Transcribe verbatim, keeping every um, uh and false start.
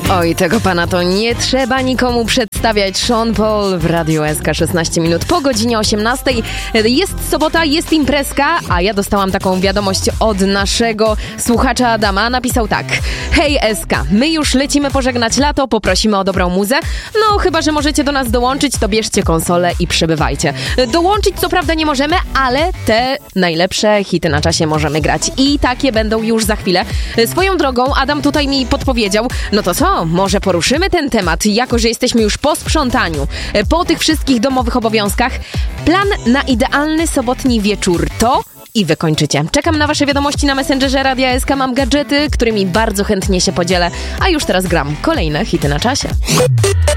Oj, tego pana to nie trzeba nikomu przedstawiać. Sean Paul w Radiu S K, szesnaście minut po godzinie osiemnastej. Jest sobota, jest imprezka, a ja dostałam taką wiadomość od naszego słuchacza Adama. Napisał tak: hej S K, my już lecimy pożegnać lato, poprosimy o dobrą muzę. No chyba, że możecie do nas dołączyć, to bierzcie konsolę i przybywajcie. Dołączyć co prawda nie możemy, ale te najlepsze hity na czasie możemy grać. I takie będą już za chwilę. Swoją drogą Adam tutaj mi podpowiedział, no to co, może poruszymy ten temat, jako że jesteśmy już po sprzątaniu, po tych wszystkich domowych obowiązkach. Plan na idealny sobotni wieczór to... I wykończycie. Czekam na wasze wiadomości na Messengerze Radia S K. Mam gadżety, którymi bardzo chętnie się podzielę. A już teraz gram kolejne hity na czasie.